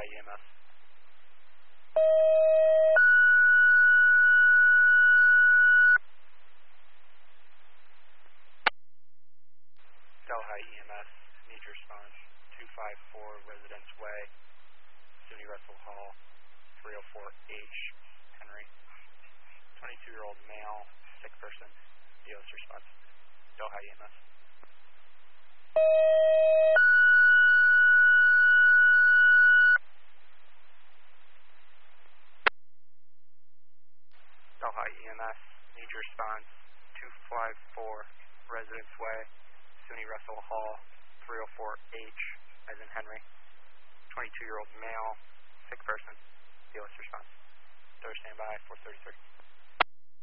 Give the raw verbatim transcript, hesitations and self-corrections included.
Delhi E M S. Delhi E M S, need your response. two five four Residence Way, SUNY Russell Hall, three oh four H, Henry. twenty-two-year-old male, sick person, D O S response. Delhi E M S. Delhi E M S, need your response. two five four Residence Way, SUNY Russell Hall, three oh four H, as in Henry. twenty-two-year-old male, sick person, D O S response. Door standby, four thirty-three.